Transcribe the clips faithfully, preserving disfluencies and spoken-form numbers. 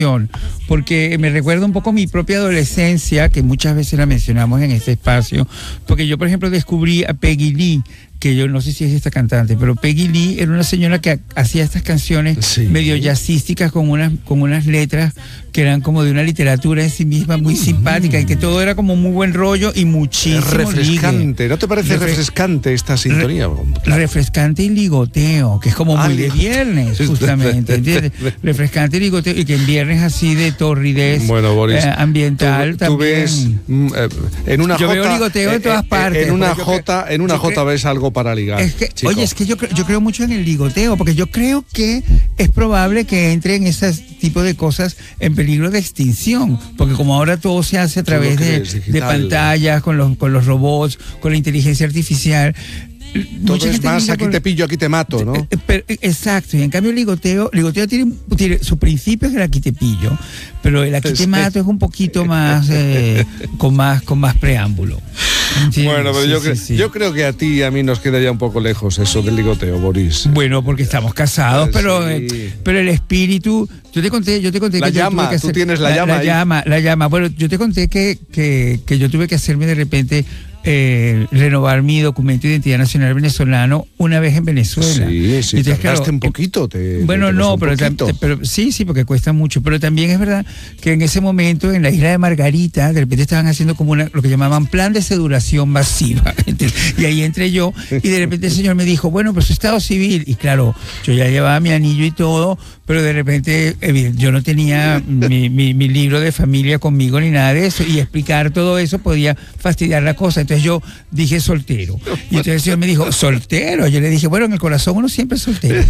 porque me recuerda un poco mi propia adolescencia, que muchas veces la mencionamos en este espacio, porque yo, por ejemplo, descubrí a Peggy Lee, que yo no sé si es esta cantante, pero Peggy Lee era una señora que hacía estas canciones sí. medio jazzísticas con unas, con unas letras que eran como de una literatura en sí misma muy simpática mm. y que todo era como muy buen rollo y muchísimo refrescante. ligue. ¿No te parece Refres- refrescante esta sintonía? Re- claro. Refrescante y ligoteo, que es como ah, muy de viernes, justamente, ¿entiendes? Refrescante y ligoteo, y que en viernes así de torridez bueno, Boris, eh, ambiental tú, también. Tú ves mm, eh, en una yo jota, veo ligoteo eh, en todas eh, partes. En una jota, en una jota ves algo para ligar. Es que, chico. oye, es que yo, yo creo mucho en el ligoteo, porque yo creo que es probable que entren ese tipo de cosas en peligro de extinción, porque como ahora todo se hace a través de, de pantallas, con los, con los robots, con la inteligencia artificial. Todo mucha es más, aquí con... te pillo, aquí te mato, ¿no? Pero, exacto, y en cambio el ligoteo, ligoteo tiene, tiene su principio es el aquí te pillo, pero el aquí te mato es un poquito más, eh, con más, con más preámbulo. Sí, bueno, pero sí, yo, sí, cre- sí. yo creo que a ti y a mí nos queda ya un poco lejos eso del ligoteo, Boris. Bueno, porque estamos casados, pues pero, sí. eh, pero el espíritu, yo te conté, yo te conté la que llama, yo tuve que tú hacer, tienes la, la llama, la ahí. llama, la llama. Bueno, yo te conté que, que, que yo tuve que hacerme de repente Eh, renovar mi documento de identidad nacional venezolano una vez en Venezuela. Sí, sí, entonces, tardaste claro, un poquito. Te, bueno, te no, un pero, poquito. pero sí, sí, porque cuesta mucho. Pero también es verdad que en ese momento en la isla de Margarita, de repente estaban haciendo como una, lo que llamaban plan de sedulación masiva. Y ahí entré yo y de repente el señor me dijo, bueno, pues su estado civil. Y claro, yo ya llevaba mi anillo y todo, pero de repente yo no tenía mi, mi, mi libro de familia conmigo ni nada de eso. Y explicar todo eso podía fastidiar la cosa. Entonces yo dije soltero. Y entonces el señor me dijo, ¿soltero? Yo le dije, bueno, en el corazón uno siempre es soltero.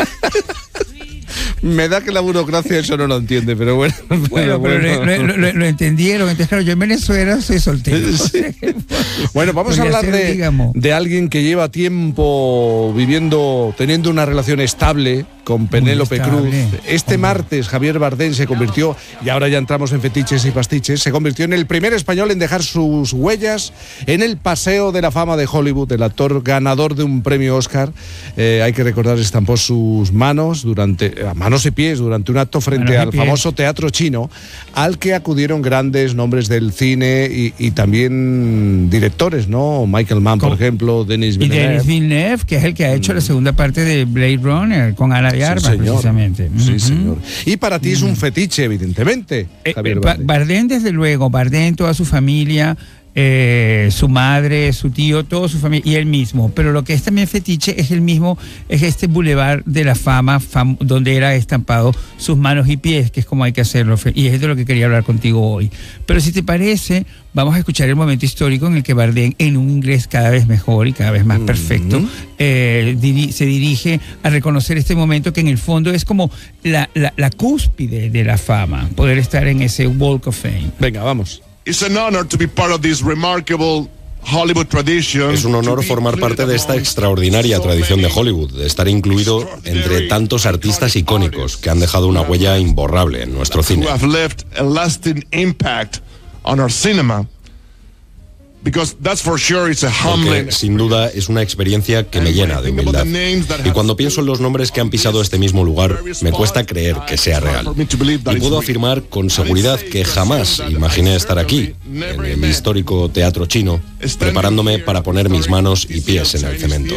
Me da que la burocracia eso no lo entiende, pero bueno. Bueno, pero, pero bueno. Lo, lo, lo entendieron. Entonces, claro, yo en Venezuela soy soltero. Sí. Bueno, vamos a hablar de, de alguien que lleva tiempo viviendo, teniendo una relación estable con Penélope Cruz. Este martes Javier Bardem se convirtió, y ahora ya entramos en fetiches y pastiches, se convirtió en el primer español en dejar sus huellas en el Paseo de la Fama de Hollywood. El actor ganador de un premio Oscar, eh, hay que recordar, estampó sus manos durante manos y pies durante un acto frente al famoso Teatro Chino, al que acudieron grandes nombres del cine y, y también directores, ¿no? Michael Mann, por ejemplo, Denis Villeneuve. Y Denis Villeneuve, que es el que ha hecho la segunda parte de Blade Runner con Ana de Armas, sí, precisamente. Sí, uh-huh. señor. Y para ti es un fetiche, evidentemente, eh, Javier Bardem. Bardem, desde luego, Bardem, toda su familia, eh, su madre, su tío, toda su familia y él mismo. Pero lo que es también fetiche es el mismo, es este Boulevard de la Fama, fam, donde era estampado sus manos y pies, que es como hay que hacerlo. Y es de lo que quería hablar contigo hoy. Pero si te parece, vamos a escuchar el momento histórico en el que Bardem, en un inglés cada vez mejor y cada vez más perfecto, mm-hmm. eh, diri- se dirige a reconocer este momento que en el fondo es como la, la, la cúspide de la fama, poder estar en ese Walk of Fame. Venga, vamos. It's an honor to be part of this remarkable Hollywood tradition. Es un honor formar parte de esta extraordinaria tradición de Hollywood, de estar incluido entre tantos artistas icónicos que han dejado una huella imborrable en nuestro cine. Who have left a lasting impact on our cinema. Because that's for sure it's a humbling. Porque, sin duda, es una experiencia que me llena de humildad. Y cuando pienso en los nombres que han pisado este mismo lugar, me cuesta creer que sea real. Y puedo afirmar con seguridad que jamás imaginé estar aquí, en el histórico Teatro Chino, preparándome para poner mis manos y pies en el cemento.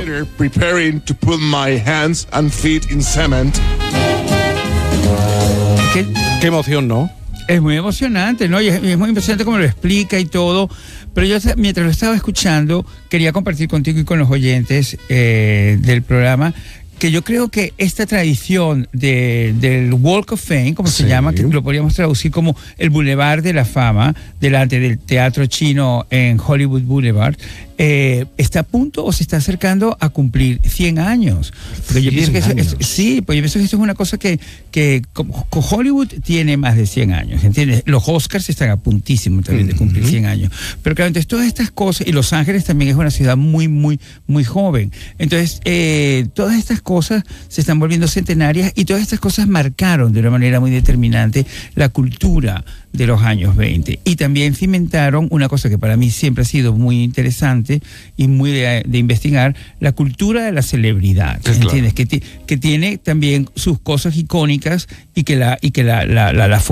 ¿Qué, qué emoción, ¿no? Es muy emocionante, ¿no? Y es, es muy impresionante cómo lo explica y todo. Pero yo, mientras lo estaba escuchando, quería compartir contigo y con los oyentes eh, del programa que yo creo que esta tradición de, del Walk of Fame, como sí. se llama, que lo podríamos traducir como el Boulevard de la Fama, delante del Teatro Chino en Hollywood Boulevard, eh, está a punto o se está acercando a cumplir cien años. Porque yo pienso que eso, es, sí, pues yo pienso que eso es una cosa que, que como, Hollywood tiene más de cien años, ¿entiendes? Los Oscars están a puntísimo también de cumplir cien años. Pero claro, entonces todas estas cosas, y Los Ángeles también es una ciudad muy, muy, muy joven. Entonces, eh, todas estas cosas cosas se están volviendo centenarias y todas estas cosas marcaron de una manera muy determinante la cultura de los años veinte y también cimentaron una cosa que para mí siempre ha sido muy interesante, interesante y muy de, de investigar, la cultura de la celebridad, sí, ¿entiendes? Claro. Que, que tiene también sus cosas icónicas y que la, y que la, la, la, la